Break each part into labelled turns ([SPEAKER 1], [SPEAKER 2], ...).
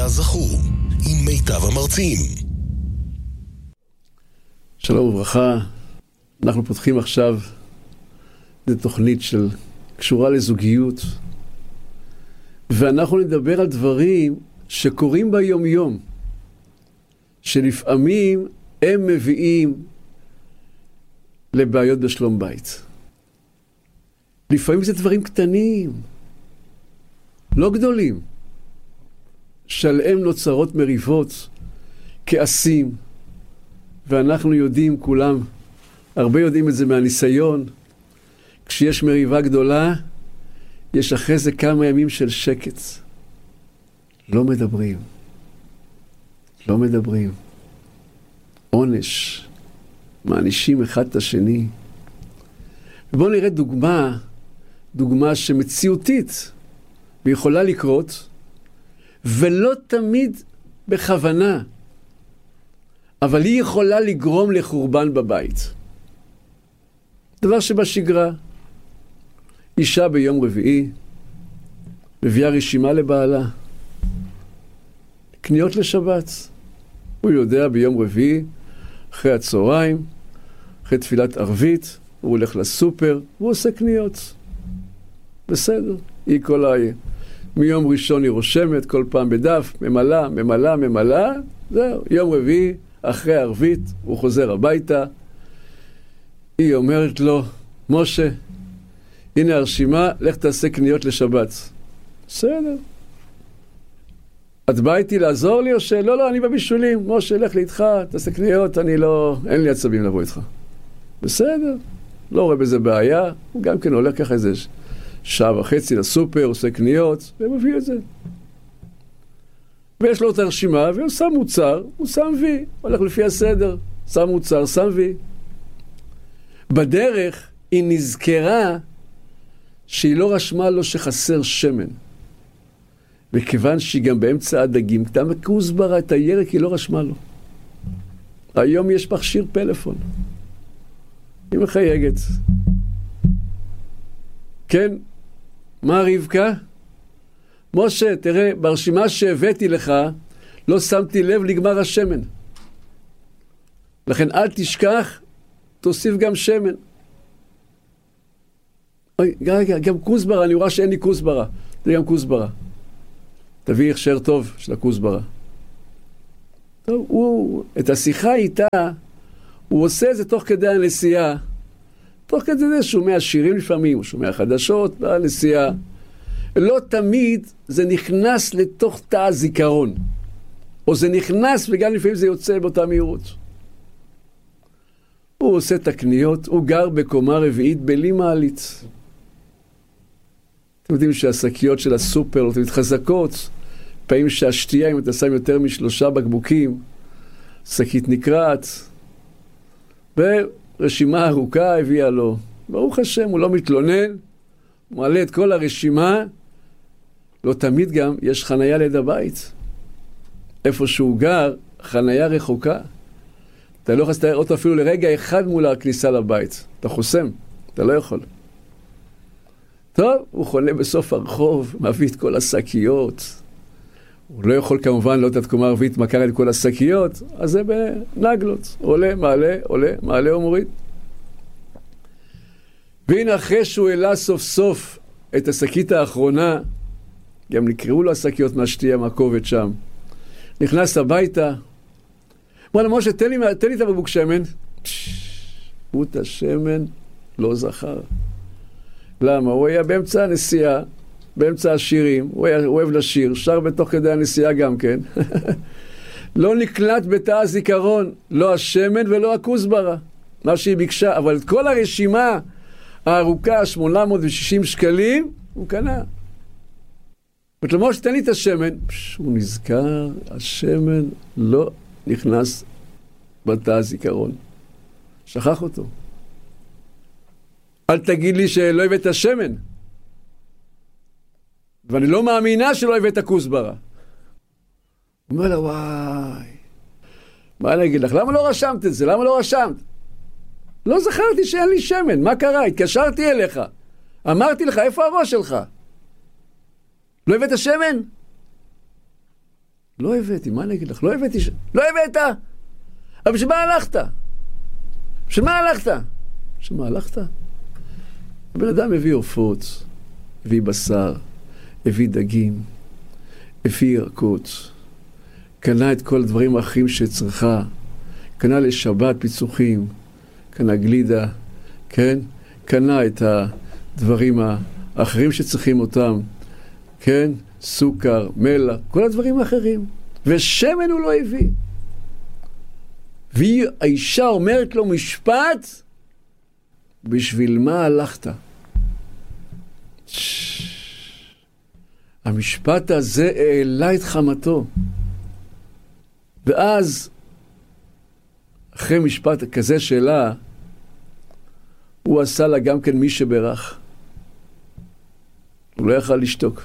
[SPEAKER 1] והזכור, עם מיטב המרצים.
[SPEAKER 2] שלום וברכה, אנחנו פותחים עכשיו את תוכנית קשורה לזוגיות, ואנחנו נדבר על דברים שקורים ביום יום, שלפעמים הם מביאים לבעיות בשלום בית. לפעמים זה דברים קטנים, לא גדולים, שעליהם נוצרות מריבות, כעסים, ואנחנו יודעים כולם, הרבה יודעים את זה מהניסיון, כשיש מריבה גדולה, יש אחרי זה כמה ימים של שקט. לא מדברים. עונש. מענישים אחד את השני. ובואו נראה דוגמה שמציאותית, ויכולה לקרות, ולא תמיד בכוונה, אבל היא יכולה לגרום לחורבן בבית. דבר שבשגרה, אישה ביום רביעי, מביאה רשימה לבעלה, קניות לשבת. הוא יודע ביום רביעי, אחרי הצהריים, אחרי תפילת ערבית, הוא הולך לסופר, הוא עושה קניות. בסדר, היא מיום ראשון היא רושמת, כל פעם בדף, ממלא, זהו, יום רביעי, אחרי ערבית, הוא חוזר הביתה, היא אומרת לו, משה, הנה הרשימה, לך תעשה קניות לשבת. בסדר. את באה איתי לעזור לי או לא, אני בבישולים. משה, לך לאיתך, תעשה קניות, אין לי עצבים לבוא איתך. בסדר. לא רואה בזה בעיה. הוא גם כן הולך ככה איזה שעה וחצי לסופר, עושה קניות, ומביא את זה. ויש לו את הרשימה, והוא שם מוצר, הוא שם וי. הולך לפי הסדר. שם מוצר, שם וי. בדרך היא נזכרה שהיא לא רשמה לו שחסר שמן. וכיוון שהיא גם באמצע הדגים, כתב כוסברה את הירק, היא לא רשמה לו. היום יש מכשיר פלאפון. היא מחייגת. כן, מה רבקה? משה, תראה, ברשימה שהבאתי לך, לא שמתי לב לגמר השמן. לכן אל תשכח, תוסיף גם שמן. אוי, גם כוסברה, אני רואה שאין לי כוסברה. תראה גם כוסברה. תביא הכשר טוב של הכוסברה. טוב, את השיחה איתה, הוא עושה את זה תוך כדי הנסיעה. תוך כדי זה שומע שירים לפעמים, הוא שומע חדשות בנסיעה. לא תמיד זה נכנס לתוך תא הזיכרון. או זה נכנס וגם לפעמים זה יוצא באותה מהירות. הוא עושה את הקניות, הוא גר בקומה רביעית בלי מעלית. אתם יודעים שהשקיות של הסופר לא תמיד חזקות, פעמים שהשתייה, אם אתה שם יותר מ3 בקבוקים, שקית נקרעת, ורשימה ארוכה הביאה לו. ברוך השם, הוא לא מתלונן, הוא מעלה את כל הרשימה, לא תמיד גם יש חנייה ליד הבית. איפה שהוא גר, חנייה רחוקה. אתה לא יכול להסתכל אותו אפילו לרגע אחד מול הכניסה לבית. אתה חוסם, אתה לא יכול. טוב, הוא חונה בסוף הרחוב, מביא את כל השקיות. הוא לא יכול כמובן לא את קומה רביעית, מכר את כל השקיות, אז זה בנגלות. עולה, מעלה ומוריד. והנה אחרי שהוא העלה סוף סוף את השקית האחרונה, גם נקראו לו השקיות מהשתייה, מהכובד שם. נכנס הביתה, אמר לו, משה, תן לי את הבקבוק שמן. הוא את השמן לא זכר. למה? הוא היה באמצע הנסיעה, באמצע השירים, הוא אוהב לשיר, שר בתוך כדי הנסיעה גם כן. לא נקלט בתא הזיכרון, לא השמן ולא הכוסברה, מה שהיא ביקשה, אבל את כל הרשימה הארוכה, 860 שקלים, הוא קנה. ותלמוד שתן לי את השמן, הוא נזכר, השמן לא נכנס בתא הזיכרון. שכח אותו. אל תגיד לי שלא הבאת השמן. ואני לא מאמינה שלא הבאת כוסברה. הוא אומר לה, וואי, מה אני אגיד לך? למה לא רשמת את זה? למה לא רשמת? לא זכרתי שאין לי שמן. מה קרה? התקשרתי אליך. אמרתי לך, איפה הראש שלך? לא הבאת שמן? לא הבאתי, מה אני אגיד לך? לא הבאתי, לא הבאת! אבל בשביל מה הלכת? בשביל מה הלכת? בשביל מה הלכת? הבן אדם הביא עופות, הביא בשר, הביא דגים, הביא ירקות, קנה את כל הדברים האחרים שצריכה, קנה לשבת פיצוחים, קנה גלידה, כן? קנה את הדברים האחרים שצריכים אותם, כן? סוכר, מלח, כל הדברים האחרים. ושמן הוא לא הביא. והאישה אומרת לו משפט, בשביל מה הלכת? המשפט הזה העלה את חמתו. ואז, אחרי משפט כזה שלה, הוא עשה לה גם כן מי שברך. הוא לא יכל לשתוק.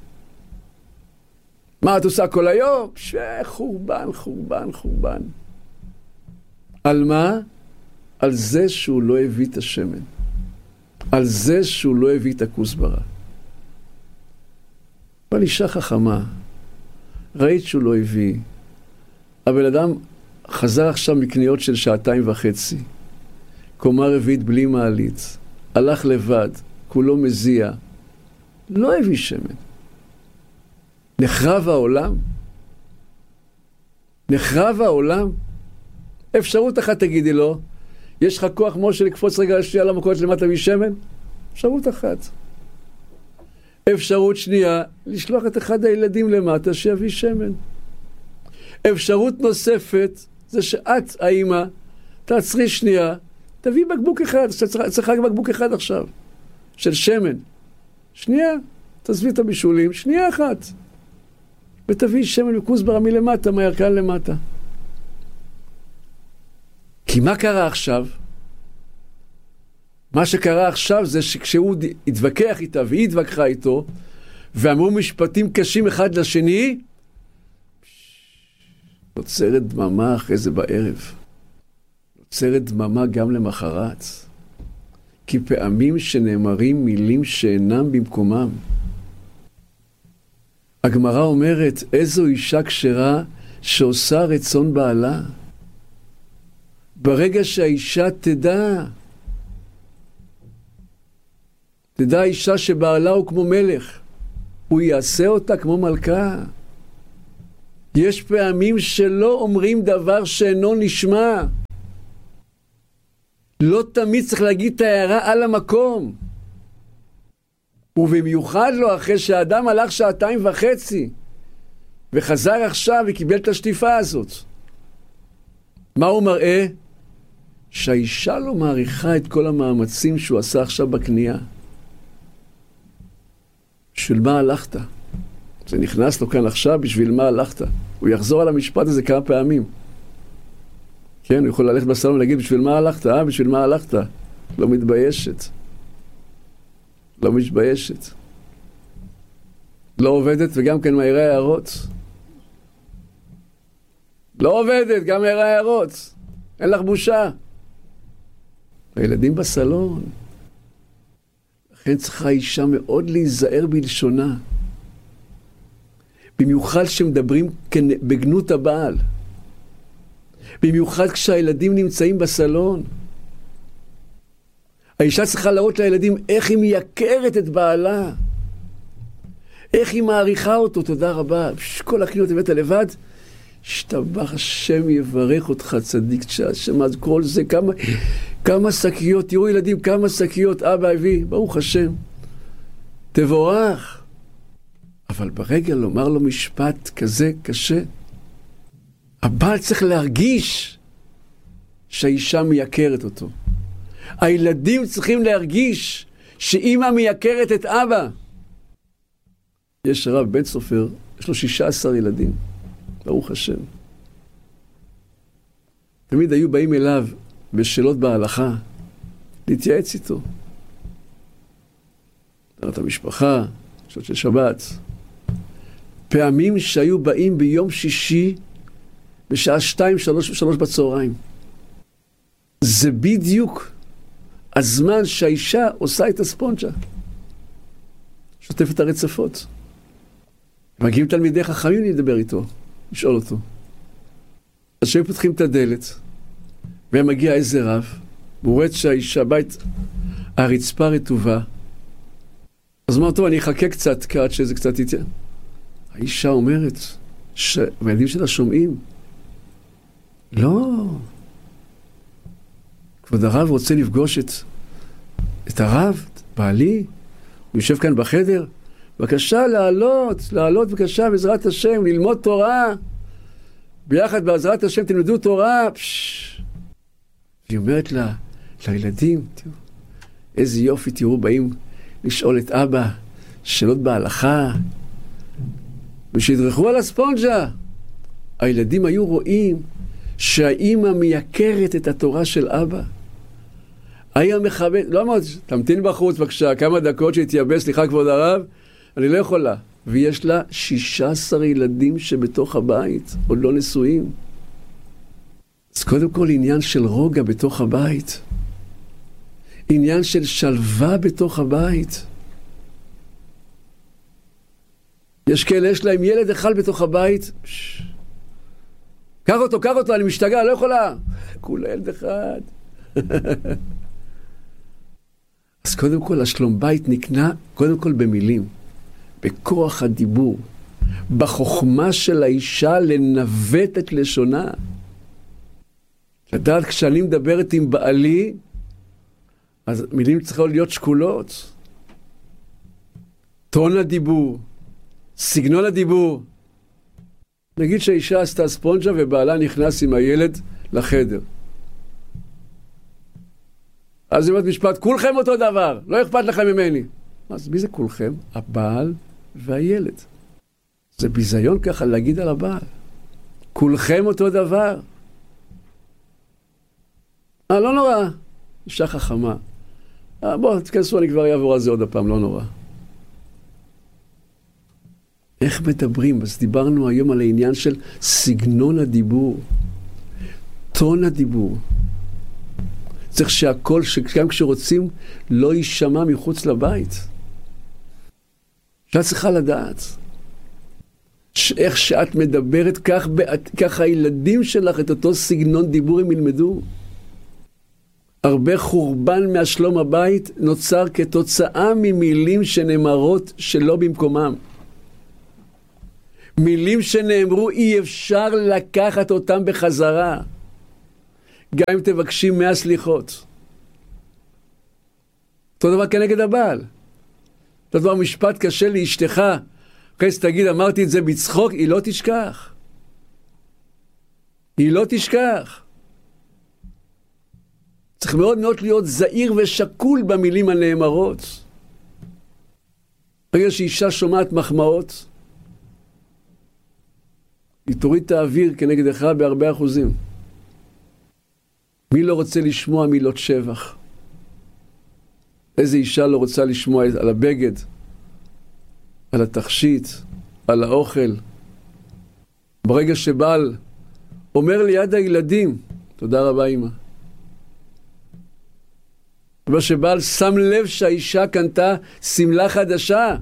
[SPEAKER 2] מה את עושה כל היום? חורבן, חורבן, חורבן. על מה? על זה שהוא לא הביא את השמן. על זה שהוא לא הביא את הכוסברה. אבל אישה חכמה, ראית שהוא לא הביא. הבן אדם חזר עכשיו מקניות של 2.5 שעות. קומה רביעית בלי מעלית. הלך לבד, כולו מזיע. לא הביא שמן. נחרב העולם? נחרב העולם? אפשרות אחת תגידי לו, יש לך כוח משה לקפוץ רגע לשנייה למקורת למטה משמן? אפשרות אחת. אפשרות שנייה, לשלוח את אחד הילדים למטה שיביא שמן. אפשרות נוספת, זה שאת, האמא, תעצרי שנייה, תביא בקבוק אחד, צריכה בקבוק אחד עכשיו, של שמן. שנייה, תעזבי את הבישולים, שנייה אחת. ותביא שמן וכוסברה מלמטה, מהירקן למטה. כי מה קרה עכשיו? מה שקרה עכשיו זה שכשהוא התווכח איתה והיא התווכחה איתו, ואמרו משפטים קשים אחד לשני, נוצרת דממה אחרי זה בערב. נוצרת דממה גם למחרת. כי פעמים שנאמרים מילים שאינם במקומם. הגמרא אומרת, איזו אישה כשרה שעושה רצון בעלה. ברגע שהאישה תדע אישה שבעלה הוא כמו מלך, הוא יעשה אותה כמו מלכה. יש פעמים שלא אומרים דבר שאינו נשמע. לא תמיד צריך להגיד את ההערה על המקום. ובמיוחד לא אחרי שהאדם הלך 2.5 וחזר עכשיו וקיבל את השטיפה הזאת. מה הוא מראה? שהאישה לא מעריכה את כל המאמצים שהוא עשה עכשיו בקנייה. בשביל מה הלכת? זה נכנס לו כאן עכשיו, בשביל מה הלכת? הוא יחזור על המשפט הזה כמה פעמים. כן, הוא יכול ללכת בסלון ולהגיד, בשביל מה הלכת? בשביל מה הלכת? לא מתביישת. לא מתביישת. לא עובדת וגם כן מהירה הערות. לא עובדת, גם מהירה הערות. אין לך בושה. הילדים בסלון. לכן צריכה אישה מאוד להיזהר בלשונה. במיוחד שמדברים בגנות הבעל. במיוחד כשהילדים נמצאים בסלון. האישה צריכה להראות לילדים איך היא מייקרת את בעלה. איך היא מעריכה אותו, תודה רבה. כל הקניות הבאת לבד, שתבח השם יברך אותך צדיק, שהשם אז כל זה, כמה שקיות, תראו ילדים, כמה שקיות אבא הביא, ברוך השם. תבורך. אבל ברגע לומר לו משפט כזה קשה, הבעל צריך להרגיש שהאישה מייקרת אותו. הילדים צריכים להרגיש שאמא מייקרת את אבא. יש הרב בן סופר, יש לו 16 ילדים, ברוך השם. תמיד היו באים אליו בשאלות בהלכה, להתייעץ איתו. תרת המשפחה, שעות של שבת. פעמים שהיו באים ביום שישי, בשעה 2-3 בצהריים. זה בדיוק הזמן שהאישה עושה את הספונג'ה. שוטפת הרצפות. מגיעים תלמידי חכמים לדבר איתו. לשאול אותו. אז שהם פותחים את הדלת, ומגיע איזה רב, והוא רואה שהאישה, בית, הרצפה רטובה, אז הוא אומר, טוב, אני אחכה קצת, עד שזה קצת יתהיה. האישה אומרת, והילדים שלה שומעים, לא, כבוד הרב רוצה לפגוש את הרב, את בעלי, הוא יושב כאן בחדר, בבקשה לעלות בבקשה בעזרת השם, ללמוד תורה, ביחד בעזרת השם תלמדו תורה. היא אומרת לילדים, תראו, איזה יופי, תראו, באים לשאול את אבא שאלות בהלכה, ושהדרכו על הספונג'ה. הילדים היו רואים שהאימא מייקרת את התורה של אבא. האימא מכבד, לא אמרת, תמתין בחוץ בבקשה, כמה דקות שהתייבש, סליחה כבוד הרב, אני לא יכולה. ויש לה 16 ילדים שבתוך הבית, עוד לא נשואים. אז קודם כל עניין של רוגע בתוך הבית. עניין של שלווה בתוך הבית. יש כאלה, יש להם ילד אחד בתוך הבית. קח אותו, אני משתגע, לא יכולה. כולה ילד אחד. אז קודם כל, השלום בית נקנה קודם כל במילים. בכוח הדיבור. בחוכמה של האישה לנווט את לשונה. לדעת, כשאני מדברת עם בעלי, אז מילים צריכות להיות שקולות. טון הדיבור, סגנון הדיבור. נגיד שהאישה עשתה ספונג'ה ובעלה נכנס עם הילד לחדר. אז היא אומרת משפט, כולכם אותו דבר, לא אכפת לכם ממני. אז מי זה כולכם? הבעל והילד. זה ביזיון ככה להגיד על הבעל. כולכם אותו דבר. לא נורא. אישה חכמה. בואו, תכנסו, אני כבר אעבור על זה עוד הפעם, לא נורא. איך מדברים? אז דיברנו היום על העניין של סגנון הדיבור. טון הדיבור. צריך שהכל, גם כשרוצים, לא יישמע מחוץ לבית. שאת צריכה לדעת. איך שאת מדברת, כך הילדים שלך את אותו סגנון דיבור הם ילמדו. הרבה חורבן מהשלום הבית נוצר כתוצאה ממילים שנאמרות שלא במקומם. מילים שנאמרו אי אפשר לקחת אותם בחזרה. גם אם תבקשים 100 סליחות. אותו דבר כנגד הבעל. אותו דבר משפט קשה לאשתך. אחרי שתגיד אמרתי את זה בצחוק, היא לא תשכח. היא לא תשכח. צריך מאוד מאוד להיות זהיר ושקול במילים הנאמרות. ברגע שאישה שומעת מחמאות, היא תוריד את האוויר כנגד אחד בהרבה אחוזים. מי לא רוצה לשמוע מילות שבח? איזה אישה לא רוצה לשמוע על הבגד, על התכשיט, על האוכל? ברגע שבעל אומר ליד הילדים, תודה רבה אמא. ברגע שבעל שם לב שהאישה קנתה סמלה חדשה,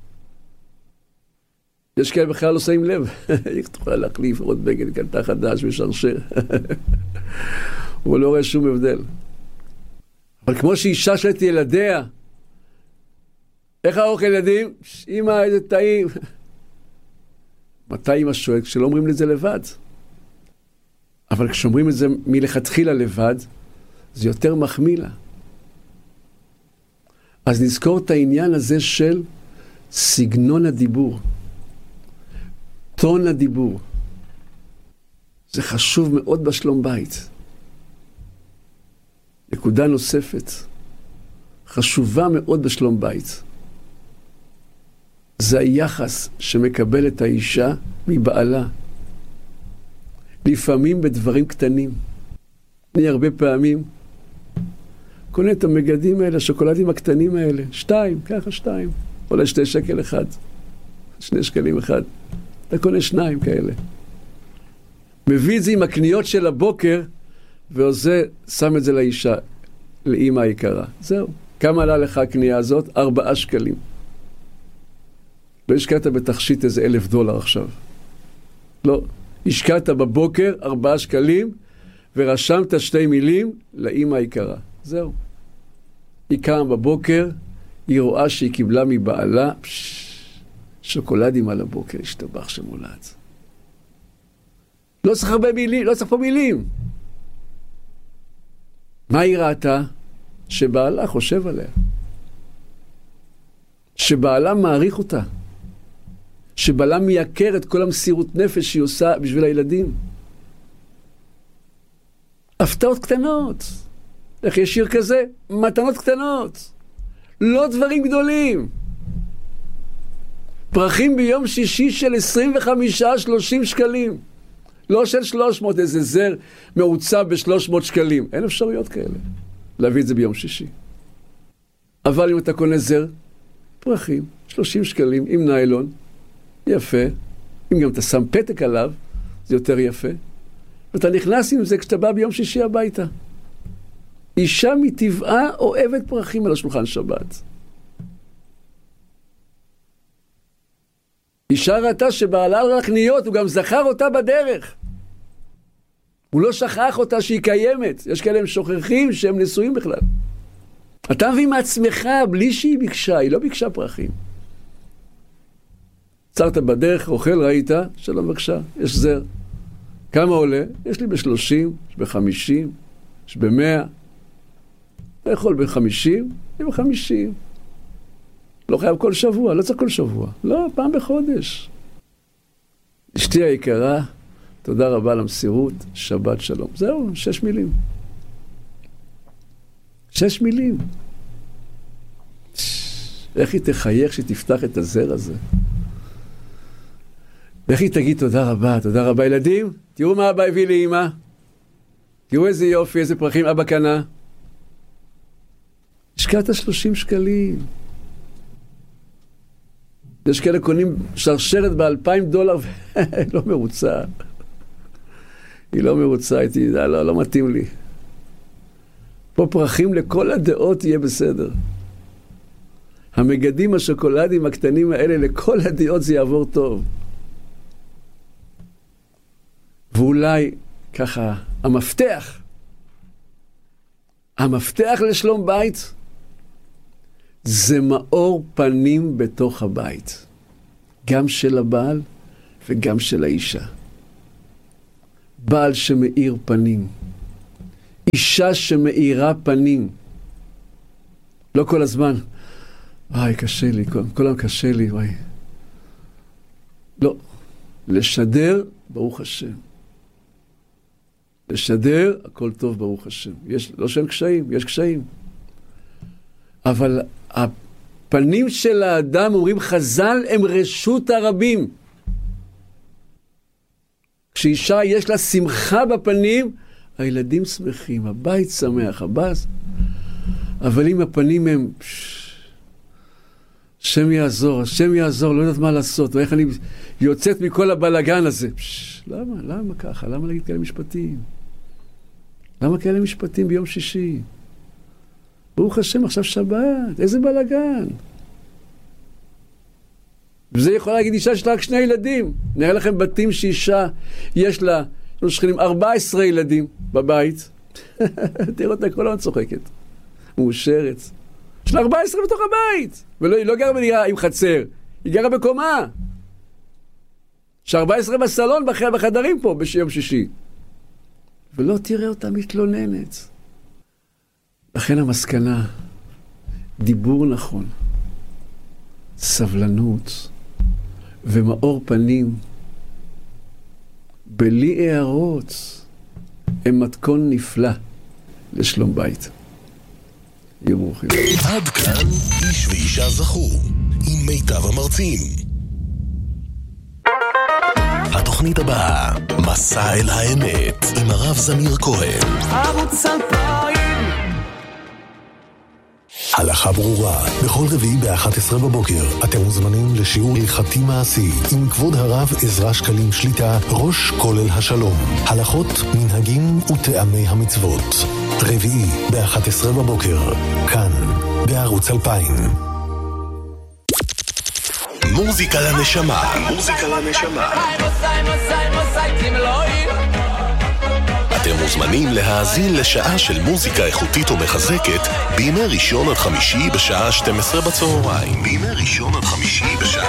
[SPEAKER 2] יש כאלה בכלל לא שמים לב. איך תוכל להחליף עוד בגד, קנתה חדש ושרשר. הוא לא רואה שום הבדל. אבל כמו שאישה שאת ילדיה, איך האוכל ילדים? אמא, איזה טעים. מתי אמא שואלת? כשלא אומרים את זה לבד. אבל כשאומרים את זה מלכתחילה לבד, זה יותר מחמיא לה. אז נזכור את העניין הזה של סגנון הדיבור. טון הדיבור. זה חשוב מאוד בשלום בית. נקודה נוספת, חשובה מאוד בשלום בית. זה היחס שמקבלת האישה מבעלה. לפעמים בדברים קטנים. אני הרבה פעמים קונה את המגדים האלה, השוקולדים הקטנים האלה. 2, ככה 2. עולה 2 שקל אחד. 2 שקלים אחד. אתה קונה 2 כאלה. מביא את זה עם הקניות של הבוקר, ועושה, שם את זה לאישה, לאמא היקרה. זהו. כמה עלה לך הקנייה הזאת? 4 שקלים. לא השקעת בתכשיט איזה $1,000 עכשיו. לא. השקעת בבוקר 4 שקלים, ורשמת 2 מילים לאמא היקרה. זהו. היא קמה בבוקר, היא רואה שהיא קיבלה מבעלה, שוקולדים על הבוקר, השתבח שמולד. לא צריך הרבה מילים, לא צריך פה מילים. מה היא ראתה? שבעלה חושב עליה. שבעלה מעריך אותה. שבעלה מייקר את כל המסירות נפש שהיא עושה בשביל הילדים. הפתעות קטנות. איך יש שיר כזה? מתנות קטנות. לא דברים גדולים. פרחים ביום שישי של 25-30 שקלים. לא של 300, איזה זר מעוצב ב-300 שקלים. אין אפשרויות כאלה. להביא את זה ביום שישי. אבל אם אתה קונה זר, פרחים, 30 שקלים עם ניילון, יפה. אם גם אתה שם פתק עליו, זה יותר יפה. ואתה נכנס עם זה כשאתה בא ביום שישי הביתה. אישה מטבעה אוהבת פרחים על השולחן שבת. אישה ראתה שבעלה הלכה לקניות, הוא גם זכר אותה בדרך. הוא לא שכח אותה שהיא קיימת. יש כאלה הם שוכחים שהם נשואים בכלל. אתה מביא מעצמך בלי שהיא ביקשה, היא לא ביקשה פרחים. צרת בדרך, אוכל, ראית, שלום בבקשה, יש זר. כמה עולה? יש לי ב-30, יש ב-50, יש ב-100. אתה יכול ב-50, אני ב-50. לא חייב כל שבוע, לא צריך כל שבוע. לא, פעם בחודש. אשתי היקרה, תודה רבה למסירות, שבת שלום. זהו, 6 מילים. 6 מילים. איך היא תחייך שתפתח את הזר הזה? איך היא תגיד תודה רבה, תודה רבה ילדים? תראו מה אבא הביא לאמא. תראו איזה יופי, איזה פרחים אבא קנה. השקעת 30 שקלים. יש כאלה קונים שרשרת ב$2,000 לא מרוצה. היא לא מרוצה, הייתי, לא מתאים לי. פה פרחים לכל הדעות יהיה בסדר. המגדים השוקולדים הקטנים האלה, לכל הדעות זה יעבור טוב. ואולי ככה, המפתח לשלום בית, זה מאור פנים בתוך הבית. גם של הבעל וגם של האישה. בעל שמאיר פנים. אישה שמאירה פנים. לא כל הזמן. וואי, קשה לי, כל היום קשה לי, וואי. לא. לשדר, ברוך השם. לשדר, הכל טוב, ברוך השם. לא שאין קשיים, יש קשיים. אבל הפנים של האדם, אומרים חז"ל, הם רשות הרבים. כשאישה יש לה שמחה בפנים, הילדים שמחים, הבית שמח, אבל אם הפנים הם, השם יעזור, לא יודעת מה לעשות, ואיך אני יוצאת מכל הבלגן הזה. למה ככה? למה להגיד כאלה משפטים? למה כאלה משפטים ביום שישי? ברוך השם, עכשיו שבת, איזה בלגן. וזה יכול להגיד אישה שיש לה רק 2 ילדים. נראה לכם בתים שאישה יש לה, שכנים 14 ילדים בבית. תראו אותה, כל הזמן צוחקת. מאושרת. יש לה 14 בתוך הבית. והיא לא גרה בדירה עם חצר, היא גרה בקומה. יש 14 בסלון בחדרים פה ביום שישי. ולא תראה אותה מתלוננת. לכן המסקנה, דיבור נכון, סבלנות ומאור פנים, בלי הערות, הם מתכון נפלא לשלום בית. יהיו ברוכים.
[SPEAKER 1] עד כאן איש ואישה זכו עם מיטב המרצים. התוכנית הבאה, מסע אל האמת עם הרב זמיר כהן.
[SPEAKER 3] ערוץ 2000.
[SPEAKER 1] הלכה ברורה, בכל רביעי ב-11 בבוקר אתם מוזמנים לשיעור הלכתי מעשי עם כבוד הרב עזרא שקלים שליטה, ראש כולל השלום, הלכות, מנהגים וטעמי המצוות. רביעי ב-11 בבוקר, כאן בערוץ 2000. מוזיקה לנשמה.
[SPEAKER 4] מוזמנים להאזין לשעה של מוזיקה איכותית ומחזקת בימי ראשון עד חמישי בשעה 12 בצהריים. בימי ראשון עד חמישי בשעה